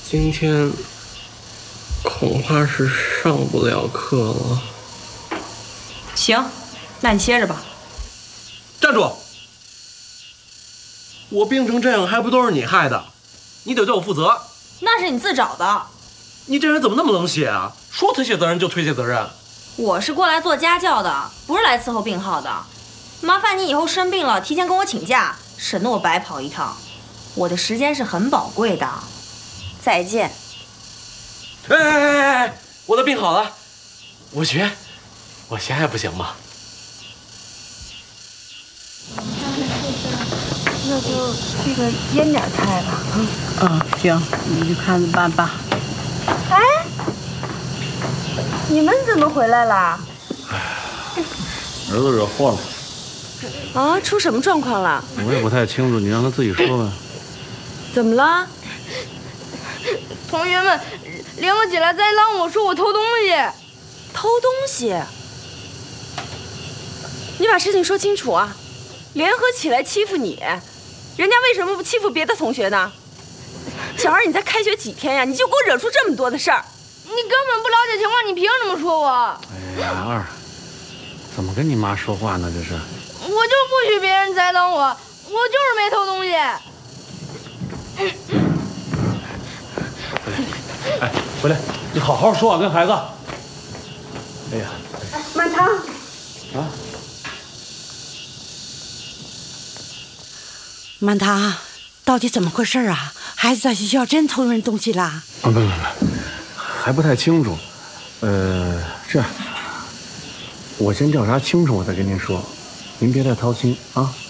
今天恐怕是上不了课了。 行，那你歇着吧。 站住！我病成这样，还不都是你害的？你得对我负责。 那是你自找的。 你这人怎么那么冷血啊？说推卸责任就推卸责任。 我是过来做家教的，不是来伺候病号的。麻烦你以后生病了提前跟我请假，省得我白跑一趟。我的时间是很宝贵的。再见。 哎，我的病好了，我学还不行吗？ 那就这个腌点菜吧。 行，你就看着办吧。 哎，你们怎么回来了？ 儿子惹祸了。 啊，出什么状况了？ 我也不太清楚，你让他自己说吧。 怎么了？ 同学们联合起来栽赃我，说我偷东西。 偷东西？你把事情说清楚啊！联合起来欺负你，人家为什么不欺负别的同学呢？小二，你才开学几天呀，你就给我惹出这么多的事儿！ 你根本不了解情况，你凭什么说我？ 哎呀，二，怎么跟你妈说话呢？这是。 我就不许别人栽赃我，我就是没偷东西。 哎，回来，你好好说话，跟孩子。哎呀， 满堂。 啊， 满堂，到底怎么回事啊？孩子在学校真偷人东西啦？ 不，还不太清楚。这样，我先调查清楚，我再跟您说，您别太操心啊。